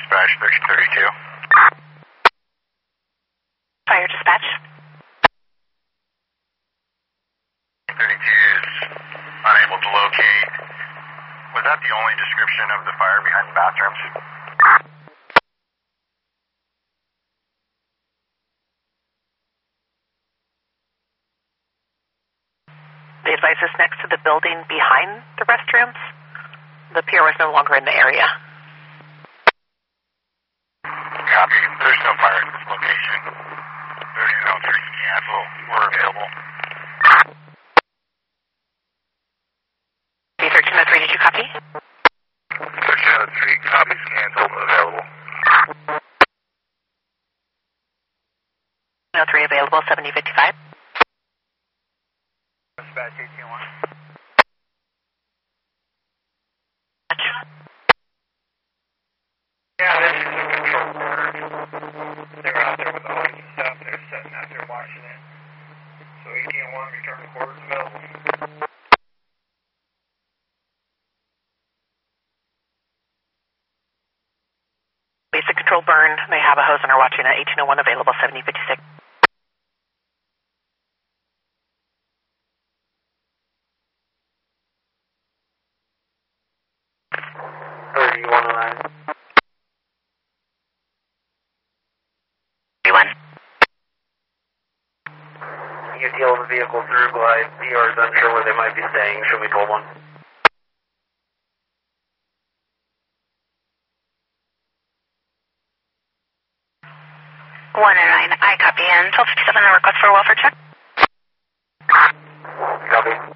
Dispatch 1332. Fire dispatch. 32 is unable to locate. Was that the only description of the fire behind the bathrooms? They advise us next to the building behind the restrooms. The pier was no longer in the area. Copy. There's no fire at this location. 1303 cancel. We're available. B1303, did you copy? 1303 copies canceled. Available. 3 available, 7055. Dispatch 18-1. Yeah, this is a control order. They were out there with the hose and stuff. They're sitting out there watching it. So 18-1, return to quarters available. Basic control burn. They have a hose and are watching at 1801 available, 7056. You deal with the vehicle through glide. PR is unsure where they might be staying. Should we told one? 109, I copy in. 1257, the request for a welfare check. Copy.